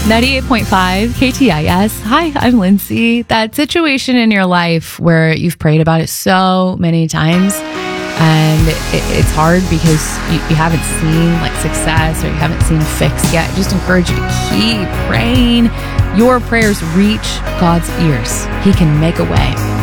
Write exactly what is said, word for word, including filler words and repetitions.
ninety-eight point five K T I S. Hi, I'm Lindsay. That situation in your life where you've prayed about it so many times and it, it's hard because you, you haven't seen like success or you haven't seen a fix yet. I just encourage you to keep praying. Your prayers reach God's ears. He can make a way.